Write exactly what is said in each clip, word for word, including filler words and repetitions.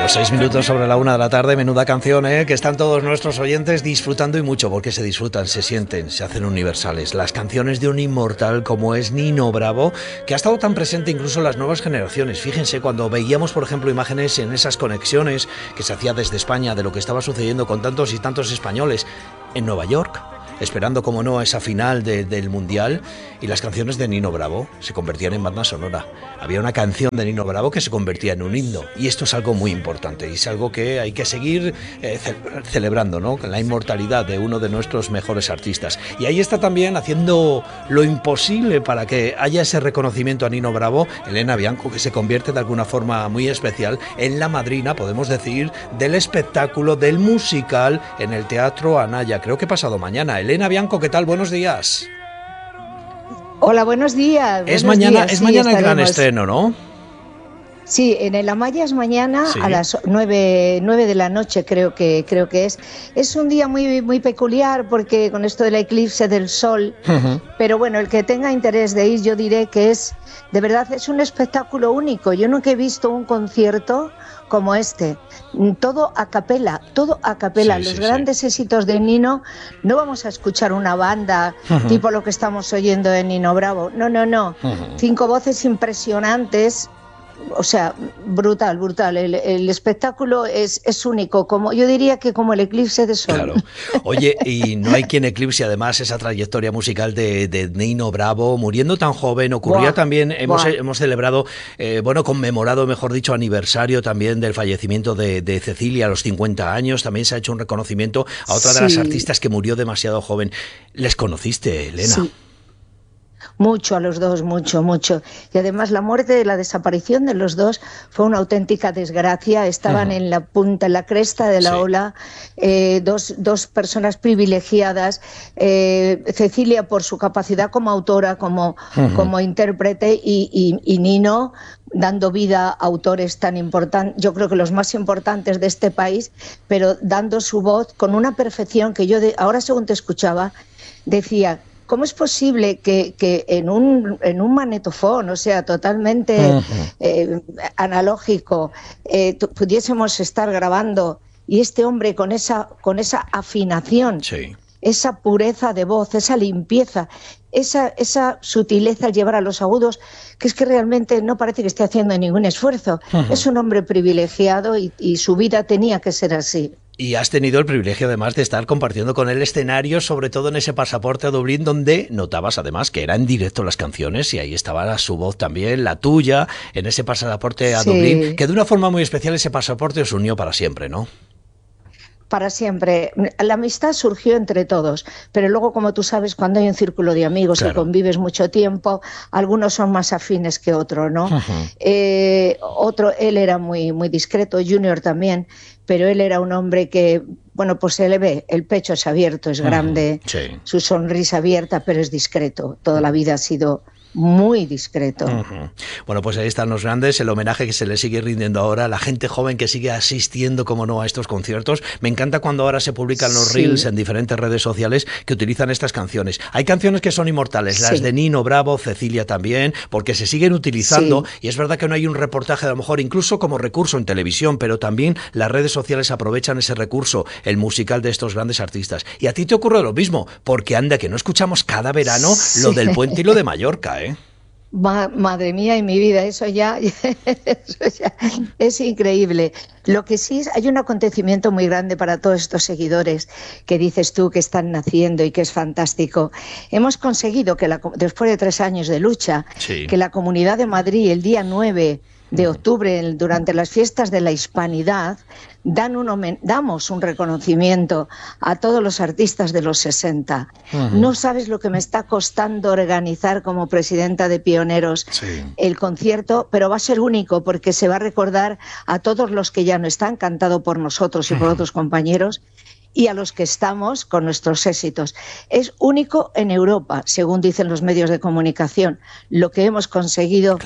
Los seis minutos sobre la una de la tarde, menuda canción, ¿eh? Que están todos nuestros oyentes disfrutando y mucho, porque se disfrutan, se sienten, se hacen universales. Las canciones de un inmortal como es Nino Bravo, que ha estado tan presente incluso en las nuevas generaciones. Fíjense, cuando veíamos, por ejemplo, imágenes en esas conexiones que se hacía desde España de lo que estaba sucediendo con tantos y tantos españoles en Nueva York, esperando, como no, esa final de, del Mundial, y las canciones de Nino Bravo se convertían en banda sonora. Había una canción de Nino Bravo que se convertía en un himno, y esto es algo muy importante, y es algo que hay que seguir eh, ce- celebrando, ¿no? La inmortalidad de uno de nuestros mejores artistas. Y ahí está también haciendo lo imposible para que haya ese reconocimiento a Nino Bravo, Elena Bianco, que se convierte de alguna forma muy especial en la madrina, podemos decir, del espectáculo, del musical en el Teatro Anaya. Creo que pasado mañana. Elena Bianco, ¿qué tal? Buenos días. Hola, buenos días. Es buenos mañana, días. es Sí, mañana el gran estaremos. estreno, ¿no? Sí, en el Amaya es mañana Sí. a las nueve, nueve de la noche, creo que creo que es. Es un día muy muy peculiar porque con esto del eclipse del sol, Ujú. pero bueno, el que tenga interés de ir, yo diré que es, de verdad, es un espectáculo único. Yo nunca he visto un concierto como este. Todo a capela, todo a capela. Sí, Los sí, sí. grandes éxitos de Nino, no vamos a escuchar una banda Ujú. tipo lo que estamos oyendo de Nino Bravo. No, no, no. Ujú. Cinco voces impresionantes. O sea, brutal, brutal. El, el espectáculo es, es único, como yo diría que como el eclipse de sol. Claro. Oye, y no hay quien eclipse además esa trayectoria musical de, de Nino Bravo, muriendo tan joven. Ocurría Buah, también, hemos, buah. hemos celebrado, eh, bueno, conmemorado, mejor dicho, aniversario también del fallecimiento de, de Cecilia a los cincuenta años. También se ha hecho un reconocimiento a otra de las Sí, artistas que murió demasiado joven. ¿Les conociste, Elena? sí. Mucho a los dos, mucho, mucho. Y además la muerte, la desaparición de los dos fue una auténtica desgracia. Estaban Ujú. en la punta, en la cresta de la Sí. ola, eh, dos, dos personas privilegiadas. Eh, Cecilia por su capacidad como autora, como, Ujú. como intérprete, y, y, y Nino dando vida a autores tan importantes, yo creo que los más importantes de este país, pero dando su voz con una perfección que yo, de, ahora según te escuchaba, decía... ¿Cómo es posible que, que en, un, en un magnetofón, o sea, totalmente Ujú. eh, analógico, eh, tu- pudiésemos estar grabando y este hombre con esa, con esa afinación, Sí. esa pureza de voz, esa limpieza, esa, esa sutileza al llevar a los agudos, que es que realmente no parece que esté haciendo ningún esfuerzo? Ujú. Es un hombre privilegiado y, y su vida tenía que ser así. Y has tenido el privilegio además de estar compartiendo con él escenario, sobre todo en ese Pasaporte a Dublín, donde notabas además que era en directo las canciones y ahí estaba su voz también, la tuya, en ese Pasaporte a Dublín, Sí. que de una forma muy especial ese pasaporte os unió para siempre, ¿no? Para siempre. La amistad surgió entre todos, pero luego, como tú sabes, cuando hay un círculo de amigos y Claro. convives mucho tiempo, algunos son más afines que otros, ¿no? Ujú. Eh, otro, él era muy, muy discreto, Junior también, pero él era un hombre que, bueno, pues se le ve, el pecho es abierto, es Ujú. grande, Sí. su sonrisa abierta, pero es discreto. Toda la vida ha sido muy discreto. Ujú. Bueno, pues ahí están los grandes, el homenaje que se le sigue rindiendo ahora, la gente joven que sigue asistiendo, como no, a estos conciertos. Me encanta cuando ahora se publican los reels Sí, en diferentes redes sociales que utilizan estas canciones. Hay canciones que son inmortales, las de sí, Nino Bravo, Cecilia también, porque se siguen utilizando sí. y es verdad que no hay un reportaje, a lo mejor incluso como recurso en televisión, pero también las redes sociales aprovechan ese recurso, el musical de estos grandes artistas. Y a ti te ocurre lo mismo, porque anda que no escuchamos cada verano lo Sí. del Puente y lo de Mallorca, ¿eh? Ma- madre mía y mi vida, eso ya, eso ya es increíble. Lo que sí es, hay un acontecimiento muy grande para todos estos seguidores que dices tú que están naciendo y que es fantástico. Hemos conseguido que la, co- después de tres años de lucha, Sí. que la Comunidad de Madrid el día nueve de octubre, el- durante las fiestas de la Hispanidad, dan un homen- damos un reconocimiento a todos los artistas de los sesenta. Ujú. No sabes lo que me está costando organizar como presidenta de Pioneros Sí. el concierto, pero va a ser único porque se va a recordar a todos los que ya no están, cantado por nosotros y por otros compañeros, y a los que estamos con nuestros éxitos. Es único en Europa, según dicen los medios de comunicación, lo que hemos conseguido Claro.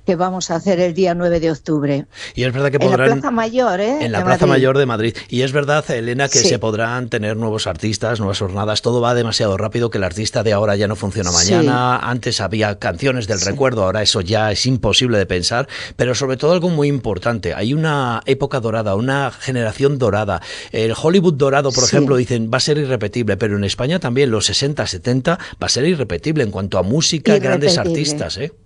que vamos a hacer el día nueve de octubre. Y es verdad que podrán... En la Plaza Mayor, ¿eh? En la de Plaza Madrid. Mayor de Madrid. Y es verdad, Elena, que Sí. se podrán tener nuevos artistas, nuevas jornadas. Todo va demasiado rápido, que el artista de ahora ya no funciona mañana. Sí. Antes había canciones del sí. recuerdo, ahora eso ya es imposible de pensar. Pero sobre todo algo muy importante. Hay una época dorada, una generación dorada. El Hollywood dorado, por sí. ejemplo, dicen, va a ser irrepetible. Pero en España también, los sesenta, setenta, va a ser irrepetible en cuanto a música, grandes artistas, ¿eh?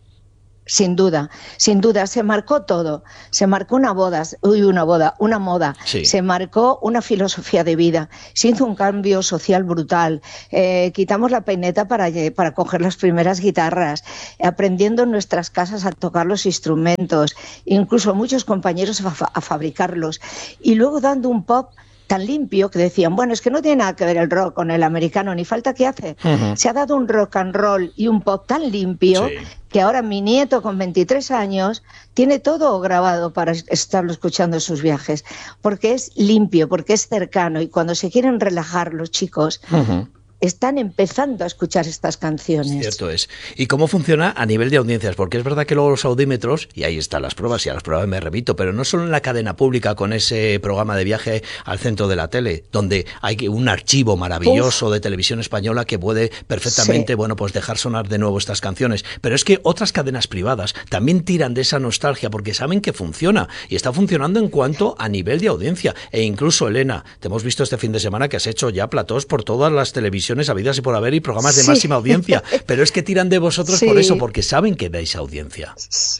Sin duda, sin duda, se marcó todo, se marcó una boda, uy, una boda, una moda, sí. se marcó una filosofía de vida, se hizo un cambio social brutal, eh, quitamos la peineta para, para coger las primeras guitarras, aprendiendo en nuestras casas a tocar los instrumentos, incluso muchos compañeros a, fa a fabricarlos, y luego dando un pop tan limpio que decían, bueno, es que no tiene nada que ver el rock con el americano, ni falta que hace. Uh-huh. Se ha dado un rock and roll y un pop tan limpio sí. que ahora mi nieto con veintitrés años tiene todo grabado para estarlo escuchando en sus viajes, porque es limpio, porque es cercano, y cuando se quieren relajar los chicos... Uh-huh. están empezando a escuchar estas canciones. Cierto es. ¿Y cómo funciona a nivel de audiencias? Porque es verdad que luego los audímetros, y ahí están las pruebas, y a las pruebas me repito, pero no solo en la cadena pública con ese programa de viaje al centro de la tele, donde hay un archivo maravilloso Uf. de televisión española que puede perfectamente, sí. bueno, pues dejar sonar de nuevo estas canciones. Pero es que otras cadenas privadas también tiran de esa nostalgia porque saben que funciona, y está funcionando en cuanto a nivel de audiencia. E incluso, Elena, te hemos visto este fin de semana que has hecho ya platós por todas las televisiones habidas y por haber y programas de sí. máxima audiencia, pero es que tiran de vosotros sí. por eso, porque saben que dais audiencia.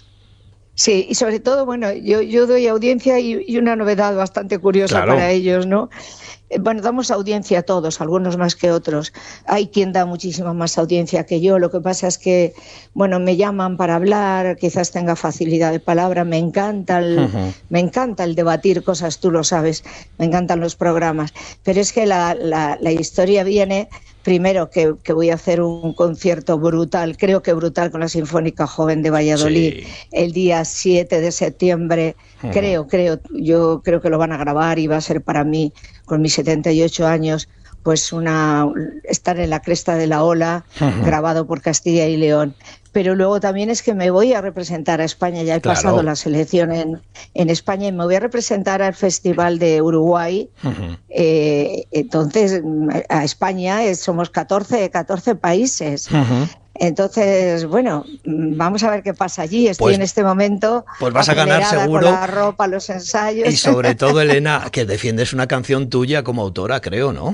Sí, y sobre todo, bueno, yo, yo doy audiencia y, y una novedad bastante curiosa claro. para ellos, ¿no? Bueno, damos audiencia a todos, algunos más que otros. Hay quien da muchísima más audiencia que yo. Lo que pasa es que, bueno, me llaman para hablar, quizás tenga facilidad de palabra. Me encanta el, uh-huh. me encanta el debatir cosas, tú lo sabes. Me encantan los programas. Pero es que la, la, la historia viene... Primero, que, que voy a hacer un concierto brutal, creo que brutal, con la Sinfónica Joven de Valladolid, sí. el día siete de septiembre, uh-huh. creo, creo, yo creo que lo van a grabar y va a ser para mí, con mis setenta y ocho años, pues una estar en la cresta de la ola, uh-huh. grabado por Castilla y León. Pero luego también es que me voy a representar a España, ya he claro. pasado la selección en, en España, y me voy a representar al Festival de Uruguay. Uh-huh. eh, entonces, a España eh, somos catorce, catorce países. Uh-huh. Entonces, bueno, vamos a ver qué pasa allí. Estoy pues, en este momento pues vas a ganar seguro. Con la ropa, los ensayos. Y sobre todo, Elena, que defiendes una canción tuya como autora, creo, ¿no?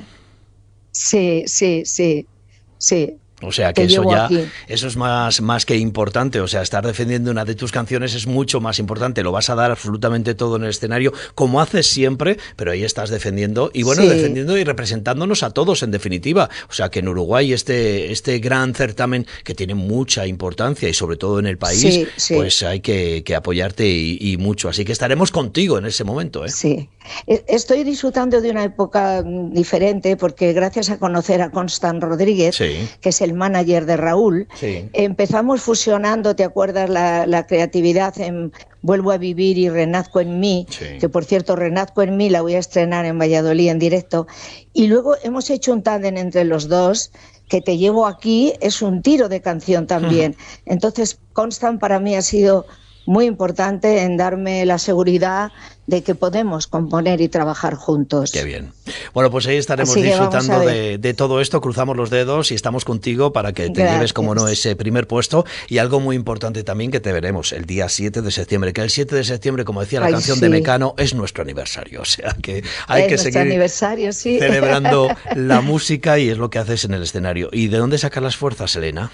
Sí, sí, sí, sí. O sea que eso ya, aquí. eso es más, más que importante, o sea, estar defendiendo una de tus canciones es mucho más importante, lo vas a dar absolutamente todo en el escenario, como haces siempre, pero ahí estás defendiendo, y bueno, sí. defendiendo y representándonos a todos en definitiva, o sea que en Uruguay este, este gran certamen que tiene mucha importancia y sobre todo en el país, sí, sí. pues hay que, que apoyarte y, y mucho, así que estaremos contigo en ese momento, ¿eh? Sí, estoy disfrutando de una época diferente porque gracias a conocer a Constant Rodríguez, sí. que es el manager de Raúl, sí. empezamos fusionando, ¿te acuerdas? La, la creatividad en Vuelvo a vivir y Renazco en mí, sí. que por cierto Renazco en mí la voy a estrenar en Valladolid en directo, y luego hemos hecho un tándem entre los dos, que Te llevo aquí es un tiro de canción también. Uh-huh. Entonces Constant para mí ha sido muy importante en darme la seguridad de que podemos componer y trabajar juntos. Qué bien. Bueno, pues ahí estaremos disfrutando de, de todo esto, cruzamos los dedos y estamos contigo para que te Gracias. lleves, como no, ese primer puesto. Y algo muy importante también, que te veremos el día siete de septiembre, que el siete de septiembre, como decía la Ay, canción sí. de Mecano, es nuestro aniversario. O sea que hay es que seguir aniversario, sí. celebrando la música, y es lo que haces en el escenario. ¿Y de dónde sacas las fuerzas, Elena?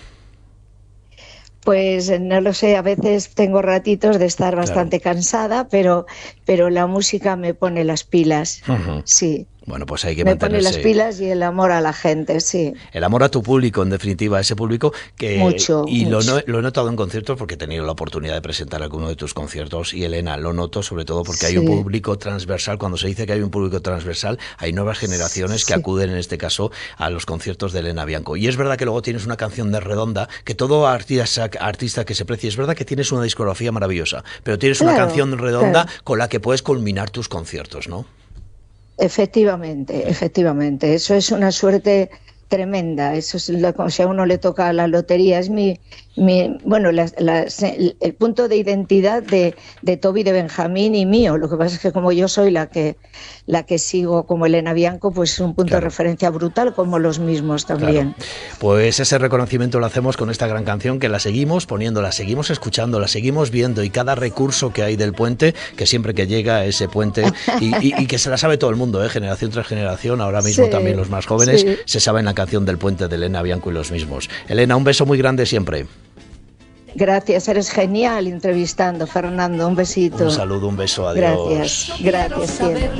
Pues no lo sé, a veces tengo ratitos de estar bastante claro. cansada, pero, pero la música me pone las pilas, uh-huh. sí. Bueno, pues hay que me mantenerse... pone las pilas y el amor a la gente, sí. El amor a tu público, en definitiva, ese público que... Mucho, Y mucho. Lo, lo he notado en conciertos porque he tenido la oportunidad de presentar alguno de tus conciertos, y Elena, lo noto sobre todo porque sí. hay un público transversal. Cuando se dice que hay un público transversal, hay nuevas generaciones sí. que acuden, en este caso, a los conciertos de Elena Bianco. Y es verdad que luego tienes una canción de redonda, que todo artista, artista que se precie, es verdad que tienes una discografía maravillosa, pero tienes claro, una canción redonda claro. con la que puedes culminar tus conciertos, ¿no? Efectivamente, efectivamente. Eso es una suerte tremenda. Eso es lo, como si a uno le toca la lotería. Es mi, mi bueno, la, la, el punto de identidad de, de Toby, de Benjamín y mío. Lo que pasa es que como yo soy la que la que sigo como Elena Bianco, pues es un punto claro. de referencia brutal, como los mismos también. Claro. Pues ese reconocimiento lo hacemos con esta gran canción, que la seguimos poniendo, la seguimos escuchando, la seguimos viendo, y cada recurso que hay del puente, que siempre que llega ese puente, y, y, y que se la sabe todo el mundo, ¿eh? Generación tras generación, ahora mismo sí, también los más jóvenes, sí. se saben la canción del puente de Elena Bianco y los mismos. Elena, un beso muy grande siempre. Gracias, eres genial entrevistando, Fernando, un besito. Un saludo, un beso, adiós. Gracias, gracias siempre.